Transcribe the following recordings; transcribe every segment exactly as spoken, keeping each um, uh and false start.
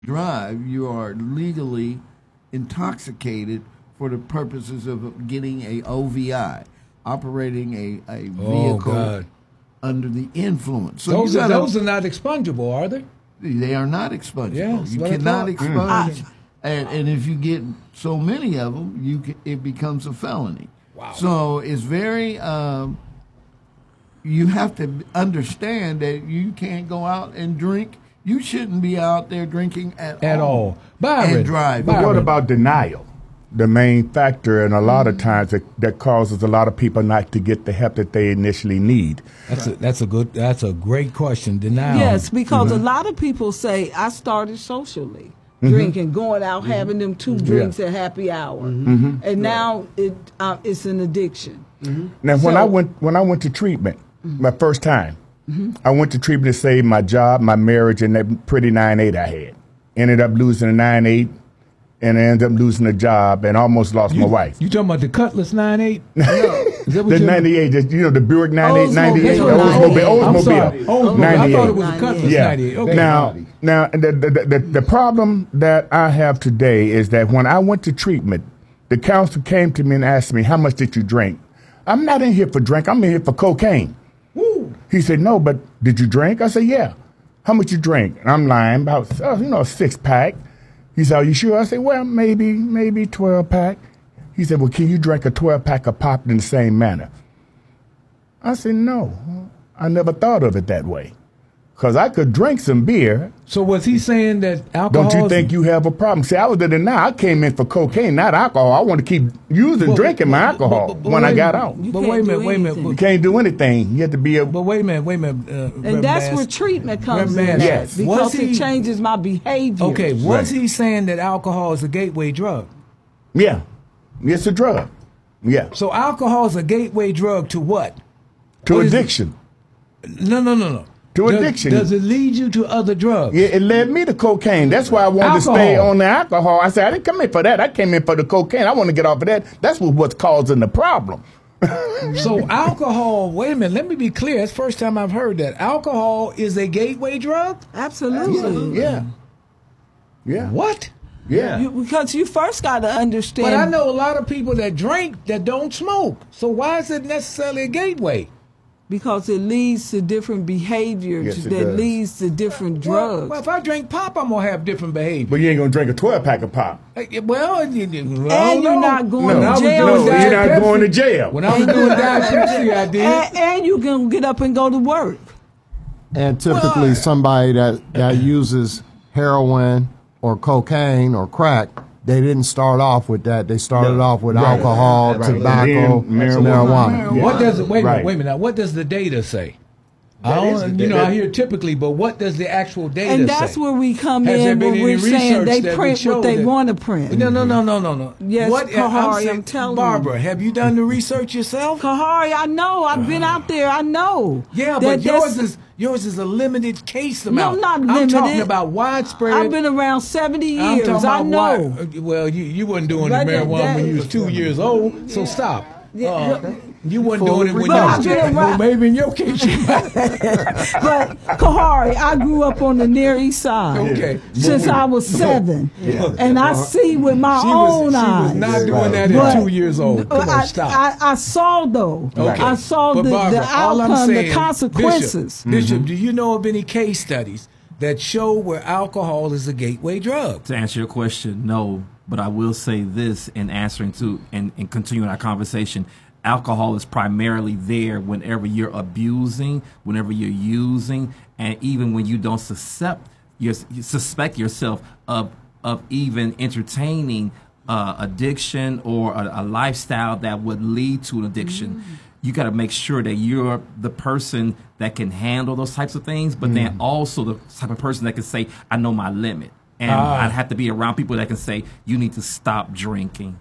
drive, you are legally intoxicated for the purposes of getting a O V I, operating a, a vehicle oh, under the influence. So those, gotta, are, those are not expungible, are they? They are not expungible. Yeah, you cannot expunge. Mm. And, and if you get so many of them, you can, it becomes a felony. Wow. So it's very, um, you have to understand that you can't go out and drink. You shouldn't be out there drinking at, at all. all. Byron, and driving. But what about denial? The main factor, and a lot of times that, that causes a lot of people not to get the help that they initially need. That's a, that's a good. That's a great question. Denial. Yes, because mm-hmm. a lot of people say I started socially mm-hmm. drinking, going out, mm-hmm. having them two drinks yeah. at happy hour, mm-hmm. and now it uh, it's an addiction. Mm-hmm. Now, so, when I went when I went to treatment, mm-hmm. my first time, mm-hmm. I went to treatment to save my job, my marriage, and that pretty nine eight I had. Ended up losing a nine eight. And I ended up losing a job and almost lost you, my wife. You talking about the Cutlass nine eight? No. The ninety-eight, the, you know, the Buick ninety-eight, ninety-eight, the Oldsmobile. Oldsmobile. Oh, I thought it was a Cutlass yeah. ninety-eight. Okay. Now, now the, the, the, the problem that I have today is that when I went to treatment, the counselor came to me and asked me, how much did you drink? I'm not in here for drink. I'm in here for cocaine. Woo. He said, no, but did you drink? I said, yeah. How much you drink? And I'm lying, about, you know, a six-pack. He said, are you sure? I said, well, maybe, maybe twelve-pack. He said, well, can you drink a twelve-pack of pop in the same manner? I said, no. I never thought of it that way. Because I could drink some beer. So was he saying that alcohol... Don't you think you have a problem? See, I was there now. I came in for cocaine, not alcohol. I want to keep using, but, drinking my alcohol but, but, but when I got out. But wait a minute, wait a minute. You can't do anything. You have to be a... But wait a minute, wait a minute. Uh, and Rev that's Mass, where treatment comes Rev in. Mass, yes. Because he, it changes my behavior. Okay, was right. he saying that alcohol is a gateway drug? Yeah. It's a drug. Yeah. So alcohol is a gateway drug to what? To what addiction. No, no, no, no. To does, addiction. Does it lead you to other drugs? Yeah, it led me to cocaine. That's why I wanted alcohol. to stay on the alcohol. I said, I didn't come in for that. I came in for the cocaine. I want to get off of that. That's what, what's causing the problem. So alcohol, wait a minute, let me be clear. That's the first time I've heard that. Alcohol is a gateway drug? Absolutely. Yeah. Yeah. What? Yeah. You, because you first got to understand. But I know a lot of people that drink that don't smoke. So why is it necessarily a gateway? Because it leads to different behaviors yes, that does. leads to different well, drugs. Well, if I drink pop, I'm going to have different behavior. But you ain't going to drink a twelve-pack of pop. Uh, well, you, you, well, and you're no. not going no, to jail. No, you're not Pepsi, going to jail. When I was doing Diet Pepsi, I did. And, and you can get up and go to work. And typically well, somebody that, that uses heroin or cocaine or crack, they didn't start off with that. They started no. off with right. alcohol, right. tobacco, marijuana. marijuana. Yeah. What does it, wait a right. minute, wait a minute. Now, what does the data say? I don't, you know, I hear typically, but what does the actual data say? And that's say? where we come Has in when we're saying they print what they that, want to print. No, no, no, no, no, no. Yes, what, Kahari, I'm, I'm telling Barbara, you. have you done the research yourself? Kahari, I know. I've been out there. I know. Yeah, but yours is yours is a limited case amount. No, not limited. I'm talking about widespread. I've been around seventy years. I'm I know. Wide, well, you, you wasn't doing but the marijuana that, when you was two years old, so stop. Yeah. Uh, you wasn't doing it when but you was ten. Well, maybe in your case you might. But Kahari, I grew up on the Near East Side. Okay. Since I was seven. Yeah. And I see with my she own was, eyes. She was not doing that but at two years old. Come on, I, stop. I, I saw, though. Okay. I saw but the, Barbara, the outcome, saying, the consequences. Bishop, Bishop mm-hmm. do you know of any case studies that show where alcohol is a gateway drug? To answer your question, no. But I will say this in answering to and, and continuing our conversation. Alcohol is primarily there whenever you're abusing, whenever you're using, and even when you don't suspect, you suspect yourself of of even entertaining uh, addiction or a, a lifestyle that would lead to an addiction. Mm. You got to make sure that you're the person that can handle those types of things, but mm. then also the type of person that can say, I know my limit. And ah. I'd have to be around people that can say, you need to stop drinking.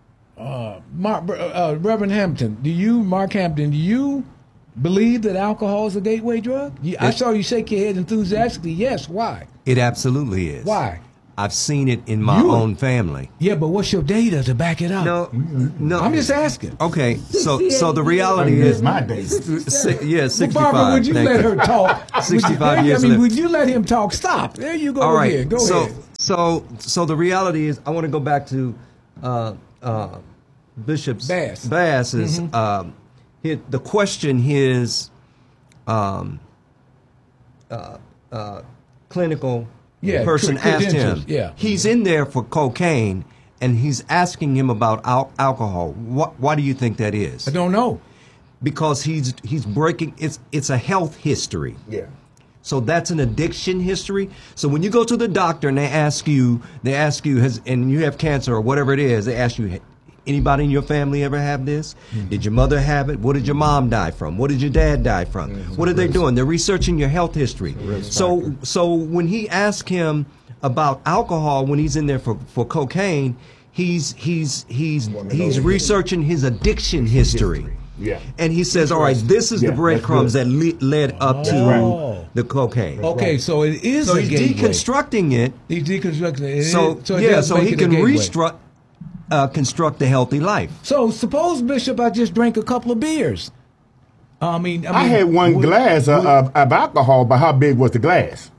Uh, Mark, uh, Reverend Hampton, do you, Mark Hampton, do you believe that alcohol is a gateway drug? You, I saw you shake your head enthusiastically. Yes. Why? It absolutely is. Why? I've seen it in my You- own family. Yeah, but what's your data to back it up? No, no. I'm just asking. Okay, so so the reality is, my day. si- yeah, Well, sixty-five. Barbara, would you Thank let you. her talk? Would you- sixty-five I years mean, left. would you let him talk? Stop. There you go All right. again. Go so, ahead. so, so the reality is, I want to go back to uh, uh, Bishop's Bass. Bass's. Mm-hmm. Um, his, the question his um, uh, uh, clinical Yeah, person cre- asked him. credentials, yeah. He's in there for cocaine, and he's asking him about al- alcohol. What, why do you think that is? I don't know. Because he's he's breaking. It's it's a health history. Yeah. So that's an addiction history. So when you go to the doctor and they ask you, they ask you, has, and you have cancer or whatever it is, they ask you, anybody in your family ever have this? Mm-hmm. Did your mother have it? What did your mom die from? What did your dad die from? Mm-hmm. What are they doing? They're researching your health history. So factor. so when he asked him about alcohol when he's in there for, for cocaine, he's he's he's he's researching his addiction history. Yeah. And he says, all right, this is Yeah, the breadcrumbs that le- led up to Oh. the cocaine. Okay, so it is So a he's gateway. deconstructing it. He's deconstructing it. It So, is- so it yeah, does so make he it a can gateway. restruct, uh, construct a healthy life. So suppose, Bishop, I just drank a couple of beers. I mean, I, mean, I had one would- glass of, of, of alcohol, but how big was the glass?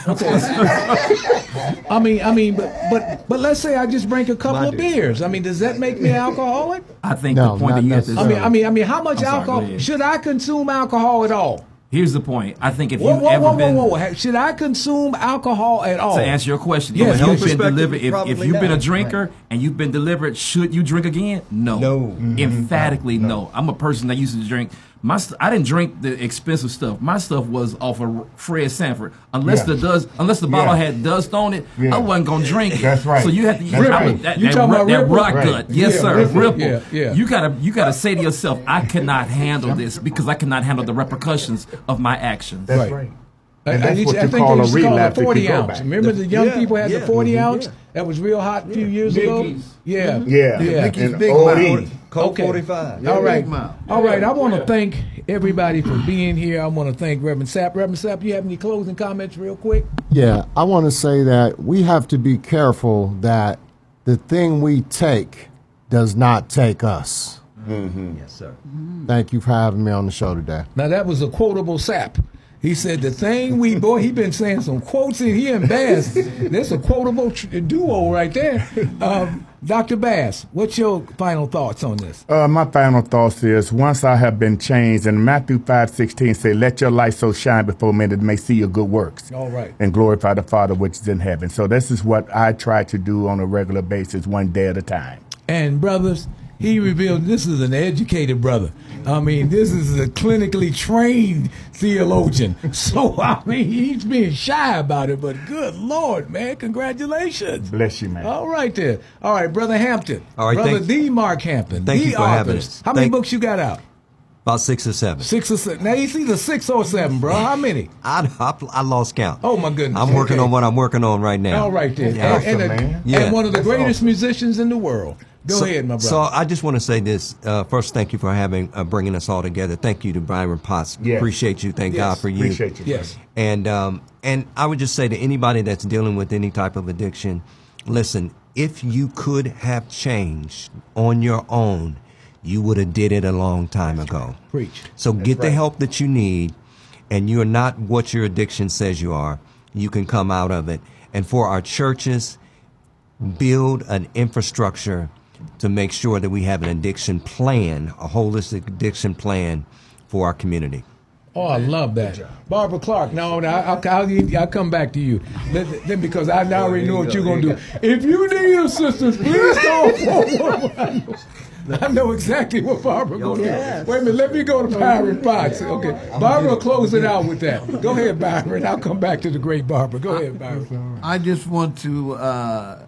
I mean, I mean, but but but let's say I just drank a couple My of dude. beers. I mean, does that make me an alcoholic? I think No, the point not that you have to. I necessarily. mean, I mean, I mean, how much I'm sorry, alcohol go ahead. should I consume alcohol at all? Here's the point. I think if Whoa, you've whoa, ever whoa, whoa, been whoa, whoa! Should I consume alcohol at all? to answer your question, Yes, if yes, you've been perspective, delivered, if, if probably you've been a not. drinker and you've been delivered, should you drink again? No, No. Mm-hmm. emphatically no. I'm a person that used to drink. My st- I didn't drink the expensive stuff. My stuff was off of Fred Sanford. Unless Yeah. the dust, unless the bottle Yeah. had dust on it, Yeah. I wasn't gonna drink it. That's right. So you have to. That's I right. was- That, You that, talking ro- about that Ripple? rock Right. gut, yes Yeah, sir, Ripple. Ripple. Yeah, yeah. You gotta you gotta say to yourself, I cannot handle this because I cannot handle the repercussions of my actions. That's Right. right. I- And I that's used- what I you think call they a used to call it relapse if you forty go ounce. back. Remember the young Yeah, people had yeah, the forty mhm, ounce yeah. that was real hot a few years ago. Biggies. Yeah, Yeah. yeah. Mickey's And Big O Mouth. D. Colt Okay. forty-five. All right, Big Mouth. all right. I want to thank everybody for being here. I want to thank Reverend Sapp. Reverend Sapp, you have any closing comments, real quick? Yeah, I want to say that we have to be careful that the thing we take does not take us. Yes, sir. Thank you for having me on the show today. Now that was a quotable Sapp. He said the thing we boy. He been saying some quotes in here and Bass. That's a quotable tr- duo right there. Um, Doctor Bass, what's your final thoughts on this? Uh, my final thoughts is once I have been changed, and Matthew five sixteen say, "Let your light so shine before men that they may see your good works, All right. and glorify the Father which is in heaven." So this is what I try to do on a regular basis, one day at a time. And brothers, he revealed this is an educated brother. I mean, this is a clinically trained theologian. So, I mean, he's being shy about it, but good Lord, man, congratulations. Bless you, man. All right there. All right, Brother Hampton. All right, Brother thank- D. Mark Hampton. thank the you for author. having us. How many Thank- books you got out? About six or seven. Six or seven. Now, it's either six or seven, bro. How many? I, I, I lost count. Oh, my goodness. I'm working Okay. on what I'm working on right now. All right there. Yeah. And, and, a- Awesome, man. and Yeah. one of the That's greatest awesome. musicians in the world. Go so, ahead, my brother. So I just want to say this. Uh, first, thank you for having uh, bringing us all together. Thank you to Byron Potts. Yeah. Appreciate you. Thank Yes. God for you. Appreciate you. yes. And um, and I would just say to anybody that's dealing with any type of addiction, listen, if you could have changed on your own, you would have did it a long time ago. Preach. So get the right. help that you need, and you're not what your addiction says you are. You can come out of it. And for our churches, build an infrastructure to make sure that we have an addiction plan, a holistic addiction plan for our community. Oh, I love that. Barbara Clark. No, no, I'll, I'll, I'll come back to you. Let- let- because I already know what you're going to do. If you need assistance, please call four one one. I know exactly what Barbara going to Yes. do. Wait a minute. Let me go to Byron Potts. Okay. Barbara will close it out with that. Go ahead, Byron. I'll come back to the great Barbara. Go ahead, Byron. I just want to uh,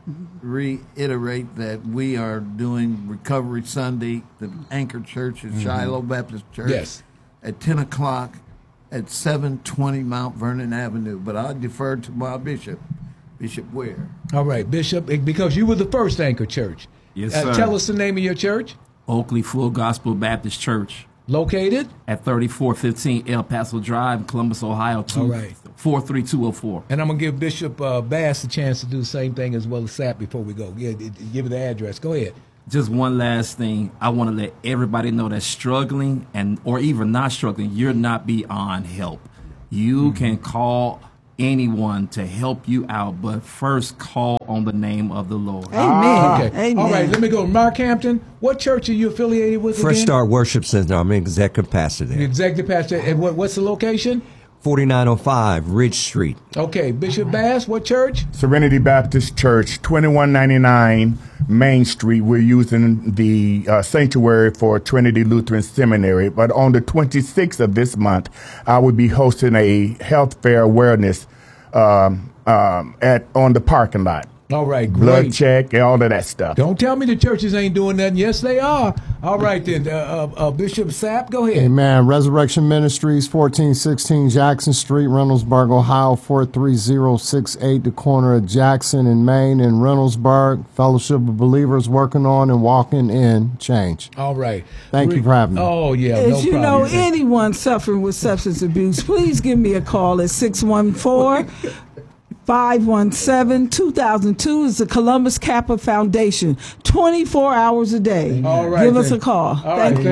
reiterate that we are doing Recovery Sunday, the Anchor Church at Shiloh Baptist Church, Yes. at ten o'clock at seven twenty Mount Vernon Avenue. But I defer to my bishop, Bishop Ware. All right, Bishop, because you were the first Anchor Church. Yes, Uh, sir. tell us the name of your church. Oakley Full Gospel Baptist Church Located? at thirty-four fifteen El Paso Drive, Columbus, Ohio, two All right. four three two oh four. And I'm going to give Bishop uh, Bass a chance to do the same thing as well as Sapp before we go. Yeah, give it the address. Go ahead. Just one last thing. I want to let everybody know that struggling and or even not struggling, you're not beyond help. You mm-hmm. can call anyone to help you out, but first call on the name of the Lord. Amen. Ah, okay. Amen. All right, let me go. Mark Hampton, what church are you affiliated with Fresh again? Start Worship Center. I'm an executive pastor there. Executive pastor. And what, what's the location? forty-nine oh five Ridge Street. Okay, Bishop Bass, what church? Serenity Baptist Church, twenty-one ninety-nine Main Street. We're using the uh, sanctuary for Trinity Lutheran Seminary. But on the twenty-sixth of this month, I will be hosting a health fair awareness um, um, at on the parking lot. All right, great. Blood check and all of that stuff. Don't tell me the churches ain't doing nothing. Yes, they are. All right, then. Uh, uh, uh, Bishop Sapp, go ahead. Amen. Resurrection Ministries, fourteen sixteen Jackson Street, Reynoldsburg, Ohio, four three zero six eight, the corner of Jackson and Main in Reynoldsburg. Fellowship of Believers working on and walking in change. All right. Thank Re- you for having me. Oh, yeah, If no you problem. know anyone suffering with substance abuse, please give me a call at six one four, five one seven, two thousand two is the Columbus Kappa Foundation. twenty-four hours a day. All right, Give us then. a call. All Thank right, you.